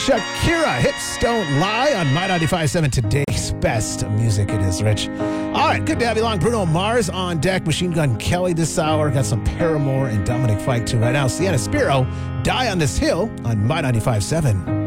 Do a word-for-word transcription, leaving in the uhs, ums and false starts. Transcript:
Shakira, Hips Don't Lie on My ninety-five point seven, today's best music. It is Rich. All right, good to have you along. Bruno Mars on deck, Machine Gun Kelly this hour. Got some Paramore and Dominic Fike too right now. Sienna Spiro, Die on This Hill on My ninety-five point seven.